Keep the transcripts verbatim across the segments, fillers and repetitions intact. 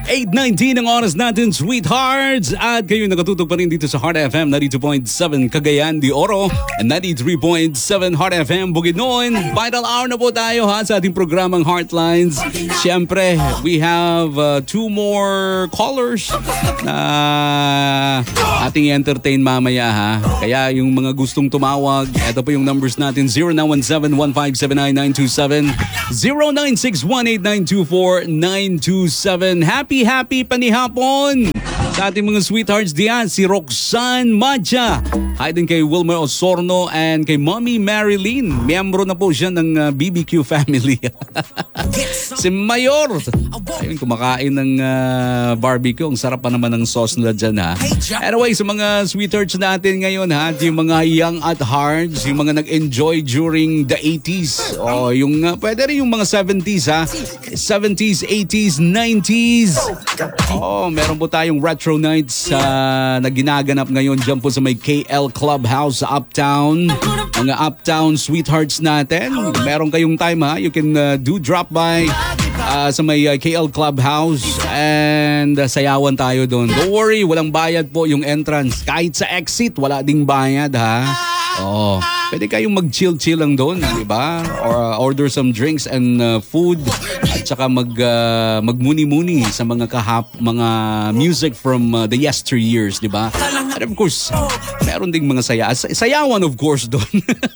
eight nineteen ang oras natin, sweethearts. At kayo nakatutok pa rin dito sa Heart F M ninety-two point seven Cagayan de Oro and ninety-three point seven Heart F M Bukidnon. Final hour na po tayo ha sa ating programang Heartlines. Siyempre, we have uh, two more callers na ating entertain mamaya ha. Kaya yung mga gustong tumawag, ito po yung numbers natin: zero nine one seven, one five seven nine, nine two seven, zero nine six one eight nine two four nine two seven. Happy Happy panihapon sa ating mga sweethearts diyan, si Roxanne Madja. Hi din kay Wilmer Osorno and kay Mommy Marilyn. Miyembro na po siya ng uh, B B Q family. Si Mayor, ayun, kumakain ng uh, barbecue. Ang sarap pa naman ng sauce nila dyan ha. Anyway, sa mga sweethearts natin ngayon ha, yung mga young at heart, yung mga nag-enjoy during the eighties. O yung uh, pwede rin yung mga seventies ha. seventies, eighties, nineties. Oh, meron po tayong retro nights uh, na ginaganap ngayon dyan po sa may K L Clubhouse sa Uptown. Mga Uptown sweethearts natin. Meron kayong time ha. You can uh, do drop by uh, sa may uh, K L Clubhouse and uh, sayawan tayo doon. Don't worry, walang bayad po yung entrance. Kahit sa exit, wala ding bayad ha. Oh, pwede kayong mag-chill-chill lang doon, di ba? Or uh, order some drinks and uh, food at saka mag uh, magmuni-muni sa mga kahap, mga music from uh, the yesteryears, di ba? And of course, meron ding mga saya. Sayawan of course doon.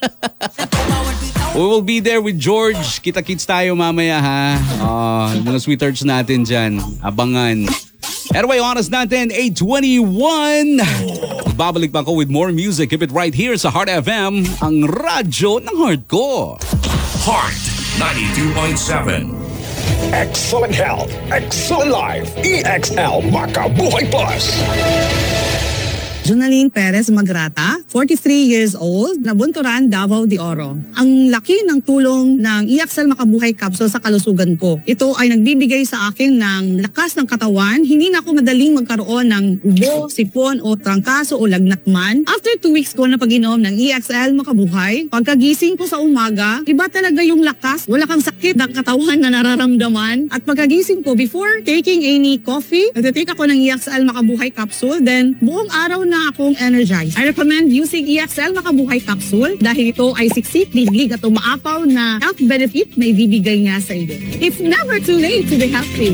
We will be there with George. Kita-kits tayo mamaya ha. Oh, mga sweethearts natin dyan. Abangan. Anyway, oras natin, eight twenty-one. Babalik pa ako with more music. Keep it right here sa Heart F M, ang radyo ng heart ko. Heart ninety-two point seven. Excellent health, excellent life. E X L Makabuhay Plus. Jonaline Perez Magrata, forty-three years old, Nabunturan, Davao de Oro. Ang laki ng tulong ng E X L Makabuhay Capsule sa kalusugan ko. Ito ay nagbibigay sa akin ng lakas ng katawan. Hindi na ako madaling magkaroon ng ubo, sipon o trangkaso o lagnat man. After two weeks ko na pag-inom ng E X L Makabuhay, pagkagising ko sa umaga, iba talaga yung lakas. Wala kang sakit ng katawan na nararamdaman. At pagkagising ko, before taking any coffee, nagtitake ako ng E X L Makabuhay Capsule. Then, buong araw na akong energized. I recommend using E X L Makabuhay Capsule dahil ito ay siksik, liglig at umaapaw na health benefit na ibibigay niya sa iyo. It's never too late to be healthy.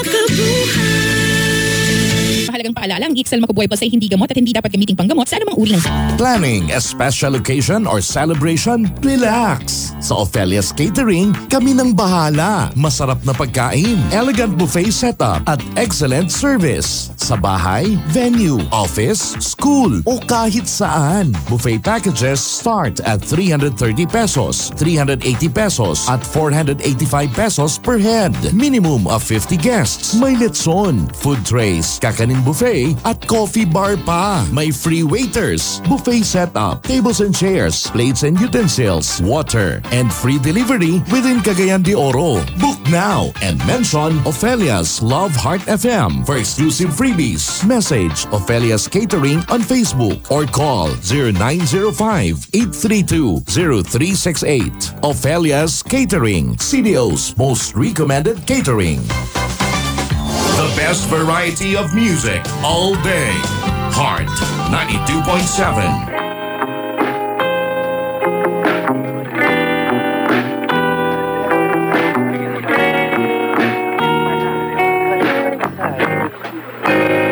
Mahalagang paalala, ang E X L Makabuhay Plus ay hindi gamot at hindi dapat gamiting panggamot sa anumang uri ng sakit. Planning a special occasion or celebration? Relax! Sa Ophelia's Catering, kami nang bahala. Masarap na pagkain, elegant buffet setup at excellent service. Sa bahay, venue, office, school o kahit saan. Buffet packages start at three hundred thirty pesos, three hundred eighty pesos at four hundred eighty-five pesos per head. Minimum of fifty guests. May letson, food trays, kakanin buffet at coffee bar pa. May free waiters, buffet setup, tables and chairs, plates and utensils, water, and free delivery within Cagayan de Oro. Book now and mention Ophelia's Love Heart F M for exclusive freebies. Message Ophelia's Catering on Facebook or call zero nine zero five, eight three two, zero three six eight. Ophelia's Catering, C D O's most recommended catering. The best variety of music all day. Heart ninety-two point seven.